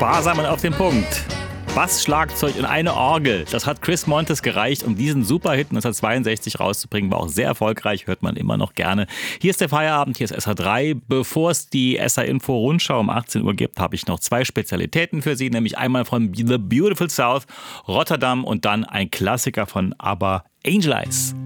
Sparsam und auf den Punkt. Bass, Schlagzeug und eine Orgel. Das hat Chris Montes gereicht, um diesen Superhit 1962 rauszubringen. War auch sehr erfolgreich, hört man immer noch gerne. Hier ist der Feierabend, hier ist SA3. Bevor es die SA-Info-Rundschau um 18 Uhr gibt, habe ich noch 2 Spezialitäten für Sie. Nämlich einmal von The Beautiful South, Rotterdam und dann ein Klassiker von ABBA, Angel Eyes.